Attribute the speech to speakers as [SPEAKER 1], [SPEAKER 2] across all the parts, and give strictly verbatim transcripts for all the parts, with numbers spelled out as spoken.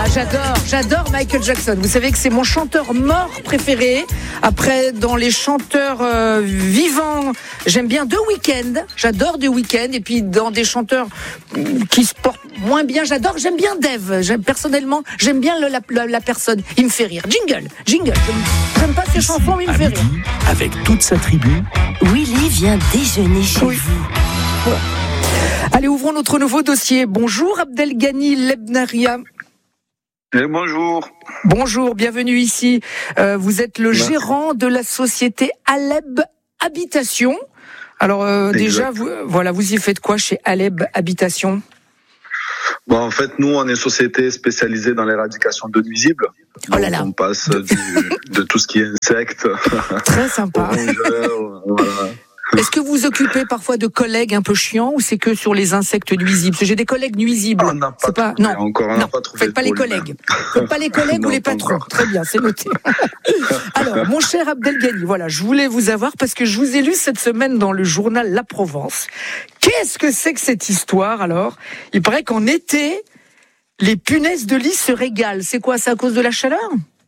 [SPEAKER 1] j'adore, j'adore Michael Jackson. Vous savez que c'est mon chanteur mort préféré. Après, dans les chanteurs euh, vivants, j'aime bien The Weeknd. J'adore The Weeknd. Et puis, dans des chanteurs qui se portent moins bien, j'adore, j'aime bien Dave. J'aime, personnellement, j'aime bien le, la, la, la personne. Il me fait rire. Jingle, jingle. J'aime, j'aime pas ses chansons, mais il me fait rire.
[SPEAKER 2] Avec toute sa tribu,
[SPEAKER 3] Willy vient déjeuner chez
[SPEAKER 1] oui.
[SPEAKER 3] vous.
[SPEAKER 1] Ouais. Allez, ouvrons notre nouveau dossier. Bonjour Abdelghani Lebnaria.
[SPEAKER 4] Et bonjour.
[SPEAKER 1] Bonjour, bienvenue ici. Euh, vous êtes le Merci. gérant de la société Aleb Habitation. Alors euh, déjà, vous, voilà, vous y faites quoi chez Aleb Habitation ?
[SPEAKER 4] Bon, en fait, nous, on est une société spécialisée dans l'éradication de nuisibles.
[SPEAKER 1] Oh là là.
[SPEAKER 4] On passe du, de tout ce qui est insectes.
[SPEAKER 1] Très sympa.
[SPEAKER 4] Rongeurs, voilà.
[SPEAKER 1] Est-ce que vous vous occupez parfois de collègues un peu chiants ou c'est que sur les insectes nuisibles ? Parce que j'ai des collègues nuisibles.
[SPEAKER 4] On n'a pas,
[SPEAKER 1] c'est pas...
[SPEAKER 4] trouvé,
[SPEAKER 1] non,
[SPEAKER 4] encore, on
[SPEAKER 1] non.
[SPEAKER 4] n'a pas trouvé.
[SPEAKER 1] Faites pas les collègues. Faites pas les collègues
[SPEAKER 4] non,
[SPEAKER 1] ou les patrons. Encore. Très bien, c'est noté. Alors, mon cher Abdelghani, voilà, je voulais vous avoir parce que je vous ai lu cette semaine dans le journal La Provence. Qu'est-ce que c'est que cette histoire alors ? Il paraît qu'en été, les punaises de lit se régalent. C'est quoi ? C'est à cause de la chaleur ?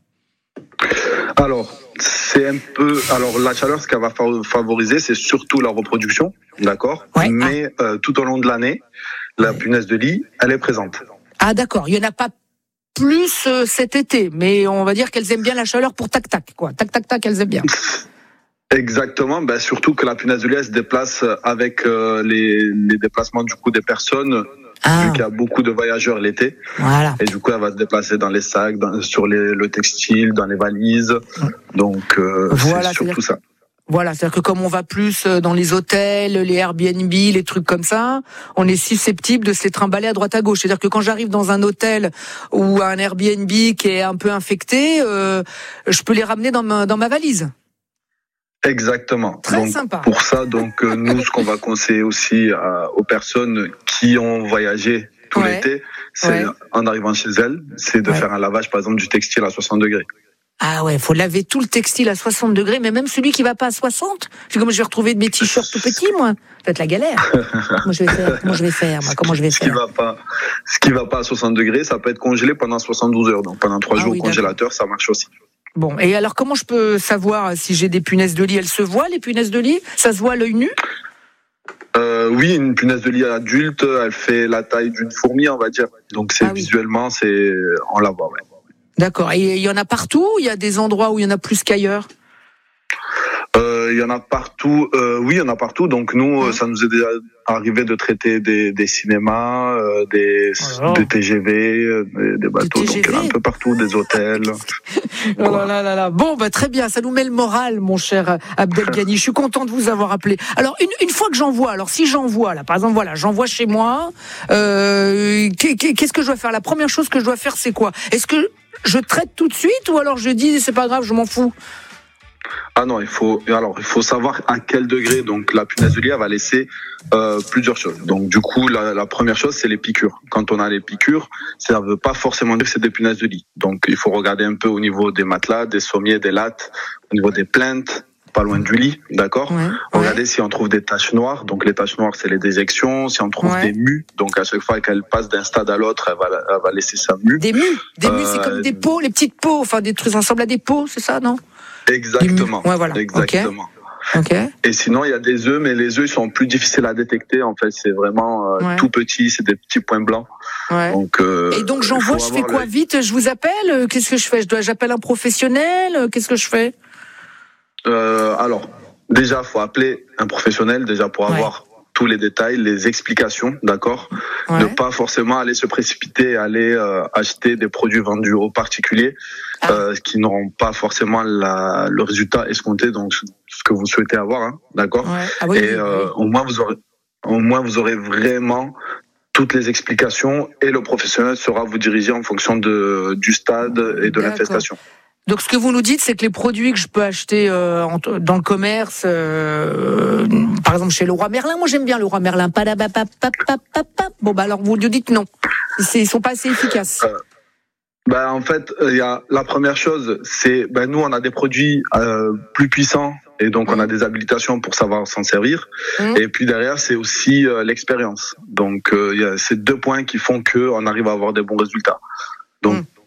[SPEAKER 4] Alors, c'est un peu. Alors, la chaleur, ce qu'elle va favoriser, c'est surtout la reproduction, d'accord ?
[SPEAKER 1] Ouais.
[SPEAKER 4] Mais ah. euh, tout au long de l'année, la punaise de lit, elle est présente.
[SPEAKER 1] Ah, d'accord. Il y en a pas plus euh, cet été, mais on va dire qu'elles aiment bien la chaleur pour tac tac, quoi. Tac tac tac, elles aiment bien.
[SPEAKER 4] Exactement. Ben surtout que la punaise de lit, elle se déplace avec euh, les, les déplacements du coup des personnes. Ah. Vu qu'il y a beaucoup de voyageurs l'été,
[SPEAKER 1] voilà.
[SPEAKER 4] Et du coup, elle va se déplacer dans les sacs, dans, sur les, le textile, dans les valises. Donc, euh, voilà, c'est surtout ça.
[SPEAKER 1] Voilà, c'est-à-dire que comme on va plus dans les hôtels, les Airbnb, les trucs comme ça, on est susceptible de se les trimballer à droite à gauche. C'est-à-dire que quand j'arrive dans un hôtel ou un Airbnb qui est un peu infecté, euh, je peux les ramener dans ma, dans ma valise.
[SPEAKER 4] Exactement.
[SPEAKER 1] Très
[SPEAKER 4] donc,
[SPEAKER 1] sympa.
[SPEAKER 4] Pour ça, donc euh, nous, ce qu'on va conseiller aussi à, aux personnes qui ont voyagé tout ouais. l'été, c'est ouais. en arrivant chez elles, c'est de ouais. faire un lavage, par exemple, du textile à soixante degrés.
[SPEAKER 1] Ah ouais, faut laver tout le textile à soixante degrés, mais même celui qui va pas à soixante. C'est comme je vais retrouver de mes t-shirts tout petits, moi. Ça va être la galère. Comment je vais faire Comment je vais faire moi Comment je vais faire
[SPEAKER 4] Ce qui va pas, ce qui va pas à soixante degrés, ça peut être congelé pendant soixante-douze heures. Donc pendant trois ah, jours oui, congélateur, d'accord. Ça marche aussi.
[SPEAKER 1] Bon, et alors comment je peux savoir si j'ai des punaises de lit ? Elles se voient, les punaises de lit ? Ça se voit à l'œil nu ?
[SPEAKER 4] euh, Oui, une punaise de lit adulte, elle fait la taille d'une fourmi, on va dire. Donc c'est ah, visuellement, oui. c'est on la voit. Ouais.
[SPEAKER 1] D'accord. Et il y en a partout ? Il y a des endroits où il y en a plus qu'ailleurs ?
[SPEAKER 4] Euh, il y en a partout. Euh, oui, il y en a partout. Donc nous, mmh. ça nous est déjà arrivé de traiter des, des cinémas, euh, des, oh des T G V, euh, des, des bateaux, donc il y en a un peu partout, des hôtels.
[SPEAKER 1] oh là là là là. Bon, bah très bien. Ça nous met le moral, mon cher Abdelghani. Je suis content de vous avoir appelé. Alors une, une fois que j'envoie, alors si j'envoie là, par exemple, voilà, j'envoie chez moi. Euh, qu'est-ce que je dois faire ? La première chose que je dois faire, c'est quoi ? Est-ce que je traite tout de suite ou alors je dis c'est pas grave, je m'en fous ?
[SPEAKER 4] Ah non, il faut alors il faut savoir à quel degré. Donc la punaise de lit, elle va laisser euh, plusieurs choses. Donc du coup, la, la première chose, c'est les piqûres. Quand on a les piqûres, ça ne veut pas forcément dire que c'est des punaises de lit. Donc il faut regarder un peu au niveau des matelas, des sommiers, des lattes, au niveau des plinthes, pas loin du lit, d'accord. Ouais, Regardez ouais. si on trouve des taches noires. Donc les taches noires, c'est les déjections. Si on trouve ouais. des mues, donc à chaque fois qu'elle passe d'un stade à l'autre, elle va, elle va laisser sa mue.
[SPEAKER 1] Des mues, des mues, euh, c'est comme des pots, les petites pots, enfin des trucs, ça ressemble à des pots, c'est ça, non ?
[SPEAKER 4] Exactement.
[SPEAKER 1] Ouais, voilà.
[SPEAKER 4] Exactement.
[SPEAKER 1] Okay. Okay.
[SPEAKER 4] Et sinon, il y a des œufs, mais les œufs sont plus difficiles à détecter. En fait, c'est vraiment euh, ouais. tout petit, c'est des petits points blancs.
[SPEAKER 1] Ouais.
[SPEAKER 4] Donc, euh,
[SPEAKER 1] et donc j'envoie, je fais quoi le... vite ? Je vous appelle ? Qu'est-ce que je fais ? Je dois, j'appelle un professionnel ? Qu'est-ce que je fais ?
[SPEAKER 4] euh, Alors, déjà, faut appeler un professionnel déjà pour ouais. avoir tous les détails, les explications, d'accord ? Ouais. Ne pas forcément aller se précipiter, aller euh, acheter des produits vendus aux particuliers ah. euh, qui n'auront pas forcément la, le résultat escompté, donc ce que vous souhaitez avoir, hein, d'accord ?
[SPEAKER 1] Ouais. Ah oui,
[SPEAKER 4] Et
[SPEAKER 1] oui,
[SPEAKER 4] euh,
[SPEAKER 1] oui.
[SPEAKER 4] au moins vous aurez, au moins vous aurez vraiment toutes les explications et le professionnel saura vous diriger en fonction de du stade et de d'accord. l'infestation.
[SPEAKER 1] Donc ce que vous nous dites, c'est que les produits que je peux acheter euh, en, dans le commerce, euh, par exemple chez Leroy Merlin, moi j'aime bien Leroy Merlin. Bon bah alors vous nous dites non, ils sont pas assez efficaces.
[SPEAKER 4] Euh, bah en fait, il y a la première chose, c'est ben nous on a des produits euh, plus puissants et donc mmh. on a des habilitations pour savoir s'en servir. Mmh. Et puis derrière c'est aussi euh, l'expérience. Donc il euh, y a ces deux points qui font que on arrive à avoir des bons résultats. Donc mmh.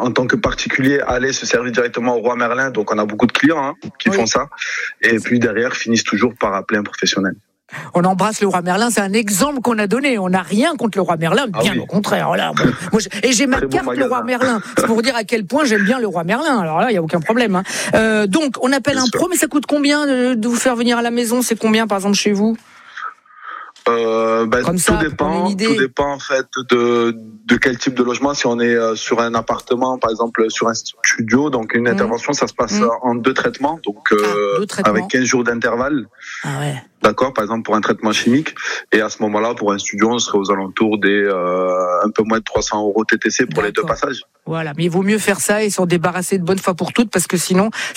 [SPEAKER 4] en tant que particulier aller se servir directement au Roi Merlin. Donc on a beaucoup de clients hein, qui oui. font ça. Et puis derrière finissent toujours par appeler un professionnel.
[SPEAKER 1] On embrasse le Roi Merlin, c'est un exemple qu'on a donné. On n'a rien contre le Roi Merlin, bien ah oui. au contraire. Voilà. Bon, moi, et j'ai ma carte bon le Roi Merlin, c'est pour dire à quel point j'aime bien le Roi Merlin. Alors là, il n'y a aucun problème. Hein. Euh, donc, on appelle bien un sûr. Pro, mais ça coûte combien de, de vous faire venir à la maison? C'est combien, par exemple, chez vous?
[SPEAKER 4] Euh, ben,
[SPEAKER 1] Comme
[SPEAKER 4] tout
[SPEAKER 1] ça,
[SPEAKER 4] dépend, tout dépend en fait de de quel type de logement. Si on est euh, sur un appartement, par exemple sur un studio, donc une mmh. intervention, ça se passe mmh. en deux traitements, donc euh, ah, deux traitements. Avec quinze jours d'intervalle.
[SPEAKER 1] Ah ouais.
[SPEAKER 4] D'accord, par exemple pour un traitement chimique. Et à ce moment-là, pour un studio, on serait aux alentours des euh, un peu moins de trois cents euros T T C pour D'accord. les deux passages.
[SPEAKER 1] Voilà, mais il vaut mieux faire ça et s'en débarrasser de bonne fois pour toutes, parce que sinon